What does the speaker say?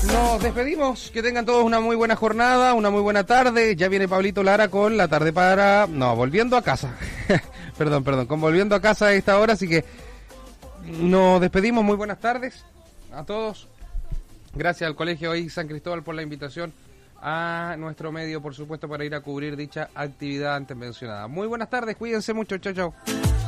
Nos despedimos, que tengan todos una muy buena jornada, una muy buena tarde. Ya viene Pablito Lara con la tarde para... No, volviendo a casa. perdón, con volviendo a casa a esta hora, así que nos despedimos. Muy buenas tardes a todos. Gracias al Colegio I San Cristóbal por la invitación a nuestro medio, por supuesto, para ir a cubrir dicha actividad antes mencionada. Muy buenas tardes, cuídense mucho, chao, chao.